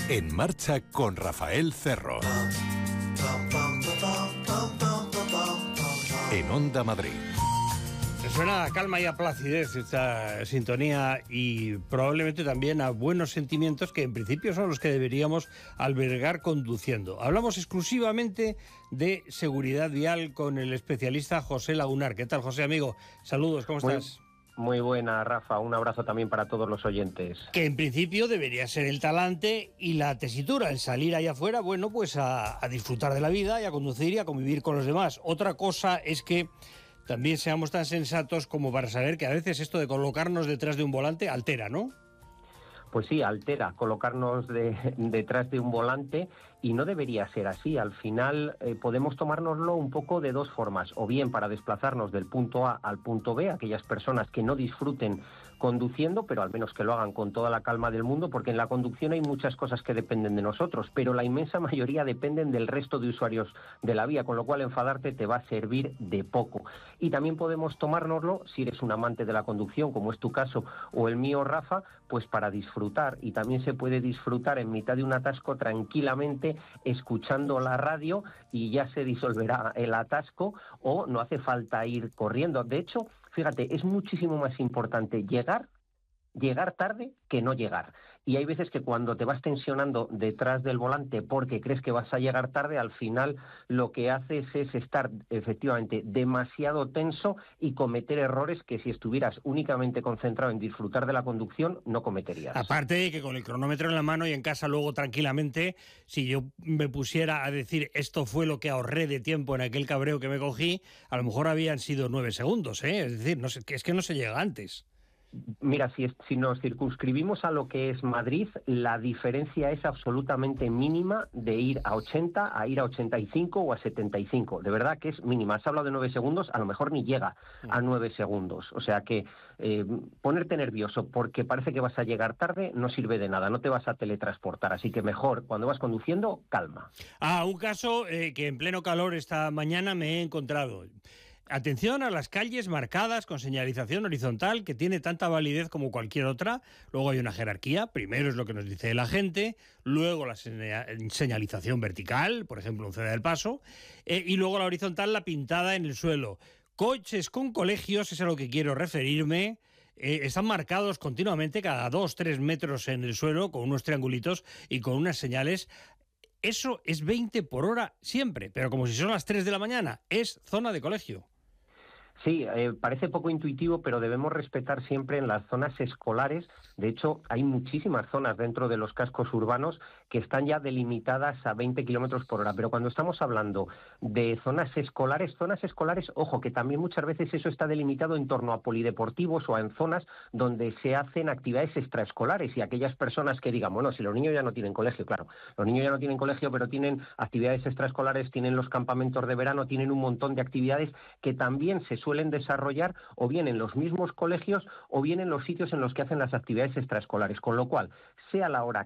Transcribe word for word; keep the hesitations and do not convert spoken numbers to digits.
En Marcha con Rafael Cerro. En Onda Madrid. Suena a calma y a placidez esta sintonía, y probablemente también a buenos sentimientos que en principio son los que deberíamos albergar conduciendo. Hablamos exclusivamente de seguridad vial con el especialista José Lagunar. ¿Qué tal, José, amigo? Saludos, ¿cómo Muy, estás? Muy buena, Rafa. Un abrazo también para todos los oyentes. Que en principio debería ser el talante y la tesitura, el salir allá afuera, bueno, pues a, a disfrutar de la vida y a conducir y a convivir con los demás. Otra cosa es que también seamos tan sensatos como para saber que a veces esto de colocarnos detrás de un volante altera, ¿no? Pues sí, altera colocarnos de, detrás de un volante, y no debería ser así. Al final eh, podemos tomárnoslo un poco de dos formas, o bien para desplazarnos del punto A al punto B, aquellas personas que no disfruten conduciendo, pero al menos que lo hagan con toda la calma del mundo, porque en la conducción hay muchas cosas que dependen de nosotros, pero la inmensa mayoría dependen del resto de usuarios de la vía, con lo cual enfadarte te va a servir de poco. Y también podemos tomárnoslo, si eres un amante de la conducción, como es tu caso o el mío, Rafa, pues para disfrutar. Y también se puede disfrutar en mitad de un atasco tranquilamente escuchando la radio, y ya se disolverá el atasco, o no hace falta ir corriendo. De hecho, fíjate, es muchísimo más importante llegar, llegar tarde que no llegar. Y hay veces que cuando te vas tensionando detrás del volante porque crees que vas a llegar tarde, al final lo que haces es estar efectivamente demasiado tenso y cometer errores que si estuvieras únicamente concentrado en disfrutar de la conducción no cometerías. Aparte de que con el cronómetro en la mano y en casa luego tranquilamente, si yo me pusiera a decir esto fue lo que ahorré de tiempo en aquel cabreo que me cogí, a lo mejor habían sido nueve segundos, ¿eh? Es decir, no sé, es que no se llega antes. Mira, si, es, si nos circunscribimos a lo que es Madrid, la diferencia es absolutamente mínima de ir a ochenta a ir a ochenta y cinco o a setenta y cinco. De verdad que es mínima. Has hablado de nueve segundos, a lo mejor ni llega a nueve segundos. O sea que eh, ponerte nervioso porque parece que vas a llegar tarde no sirve de nada, no te vas a teletransportar. Así que mejor, cuando vas conduciendo, calma. Ah, un caso eh, que en pleno calor esta mañana me he encontrado. Atención a las calles marcadas con señalización horizontal, que tiene tanta validez como cualquier otra. Luego hay una jerarquía. Primero es lo que nos dice la gente, luego la señalización vertical, por ejemplo, un ceda del paso, eh, y luego la horizontal, la pintada en el suelo. Coches con colegios, es a lo que quiero referirme. Eh, están marcados continuamente cada dos, tres metros en el suelo con unos triangulitos y con unas señales. Eso es veinte por hora siempre, pero como si son las tres de la mañana, es zona de colegio. Sí, eh, parece poco intuitivo, pero debemos respetar siempre en las zonas escolares. De hecho, hay muchísimas zonas dentro de los cascos urbanos que están ya delimitadas a veinte kilómetros por hora. Pero cuando estamos hablando de zonas escolares, zonas escolares, ojo, que también muchas veces eso está delimitado en torno a polideportivos o en zonas donde se hacen actividades extraescolares, y aquellas personas que digan, bueno, si los niños ya no tienen colegio, claro, los niños ya no tienen colegio, pero tienen actividades extraescolares, tienen los campamentos de verano, tienen un montón de actividades que también se suelen desarrollar o bien en los mismos colegios o bien en los sitios en los que hacen las actividades extraescolares, con lo cual, sea la hora